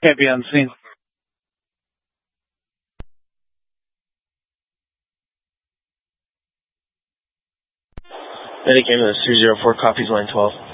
Can't be on scene. Medic ambulance 304 copies line 12.